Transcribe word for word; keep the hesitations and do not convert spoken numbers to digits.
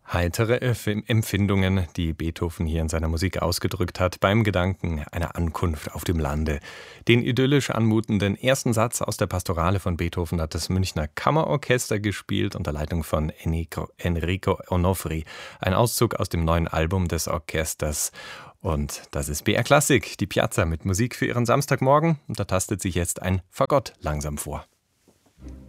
Heitere Erf- Empfindungen, die Beethoven hier in seiner Musik ausgedrückt hat, beim Gedanken einer Ankunft auf dem Lande. Den idyllisch anmutenden ersten Satz aus der Pastorale von Beethoven hat das Münchner Kammerorchester gespielt unter Leitung von Enrico, Enrico Onofri. Ein Auszug aus dem neuen Album des Orchesters. Und das ist B R Klassik, die Piazza mit Musik für Ihren Samstagmorgen. Und da tastet sich jetzt ein Fagott langsam vor.